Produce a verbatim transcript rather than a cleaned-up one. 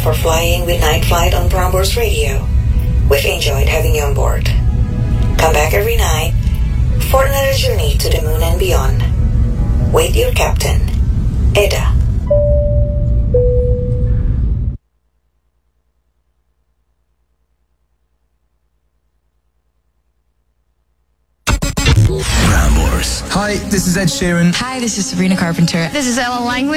for flying with Night Flight on Prambors Radio. We've enjoyed having you on board. Come back every night for another journey to the moon and beyond. With your captain, Eda. Prambors. Hi, this is Ed Sheeran. Hi, this is Sabrina Carpenter. This is Ella Langley.